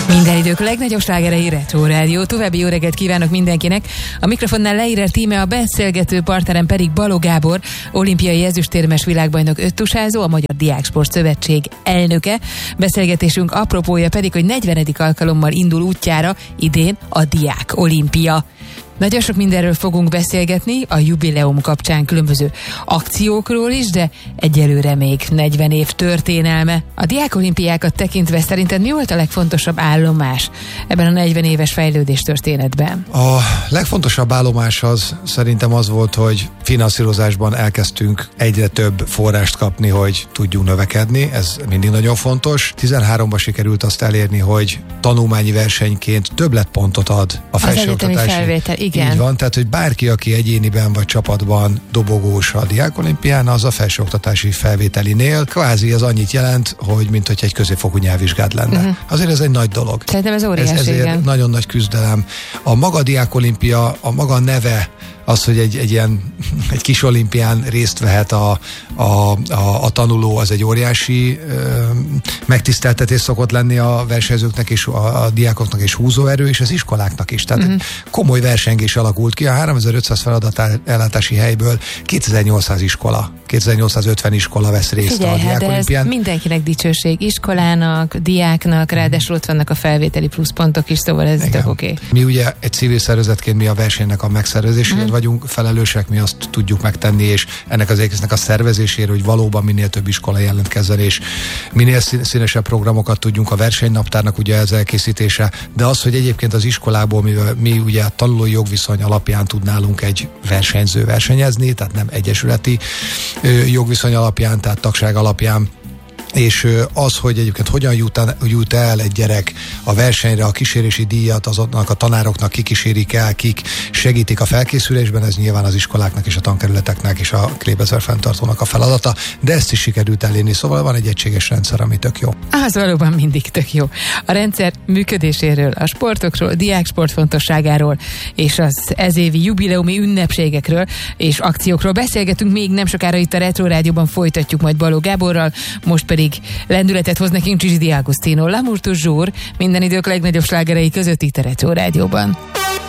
Minden idők legnagyobb slágerei Retro Rádió. További jó reggelt kívánok mindenkinek. A mikrofonnál Leírer Tíme, a beszélgető partnerem pedig Balogh Gábor, olimpiai ezüstérmes világbajnok öttusázó, a Magyar Diáksport Szövetség elnöke. Beszélgetésünk apropója pedig, hogy 40. alkalommal indul útjára idén a Diák Olimpia. Nagyon sok mindenről fogunk beszélgetni, a jubileum kapcsán különböző akciókról is, de egyelőre még 40 év történelme. A diákolimpiákat tekintve szerinted mi volt a legfontosabb állomás ebben a 40 éves fejlődés történetben? A legfontosabb állomás az szerintem az volt, hogy finanszírozásban elkezdtünk egyre több forrást kapni, hogy tudjunk növekedni, ez mindig nagyon fontos. 13-ban sikerült azt elérni, hogy tanulmányi versenyként többletpontot ad a felsőoktatási felvétel. Igen. Így van, tehát hogy bárki, aki egyéniben vagy csapatban dobogós a diákolimpián, az a felsőoktatási felvételinél kvázi az annyit jelent, hogy mint hogy egy középfokú nyelvvizsgád lenne. Azért ez egy nagy dolog. Szerintem ez óriási, ezért igen. Nagyon nagy küzdelem. A maga diákolimpia, a maga neve, az, hogy egy kis olimpián részt vehet a tanuló, az egy óriási megtiszteltetés szokott lenni a versenyzőknek és a diákoknak és húzóerő, és az iskoláknak is. Tehát komoly versengés alakult ki. A 3500 feladatellátási helyből 2800 iskola, 2850 iskola vesz részt a diákolimpián. Ez mindenkinek dicsőség, iskolának, diáknak, ráadásul ott vannak a felvételi pluszpontok is, szóval ez tök oké. Mi ugye egy civil szervezetként mi a versenynek a megszervezésért vagyunk felelősek, mi azt tudjuk megtenni, és ennek az egésznek a szervezésére, hogy valóban minél több iskola jelentkezzen, és minél színesebb programokat tudjunk a versenynaptárnak ugye ez elkészítése, de az, hogy egyébként az iskolából, mivel mi ugye a tanulói jogviszony alapján tudnálunk egy versenyző versenyezni, tehát nem egyesületi jogviszony alapján, tehát tagság alapján, és az, hogy egyébként hogyan jut el egy gyerek a versenyre, a kísérési díjat azoknak a tanároknak kikísérik el, kik segítik a felkészülésben, ez nyilván az iskoláknak és a tankerületeknek és a Klebezer fenntartónak a feladata, de ezt is sikerült elérni, szóval van egy egységes rendszer, ami tök jó. Az valóban mindig tök jó. A rendszer működéséről, a sportokról, a diáksport fontosságáról és az ezévi jubileumi ünnepségekről és akciókról beszélgetünk még nem sokára itt a Retro Rádióban, folytatjuk majd Balogh Gáborral, most pedig lendületet hoz nekünk Gigi D'Agostino, L'amour toujours, minden idők legnagyobb slágerei között itt a Retro Rádióban.